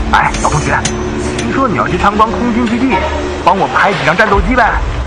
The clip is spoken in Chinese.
哎，老同学，听说你要去参观空军基地，帮我拍几张战斗机呗？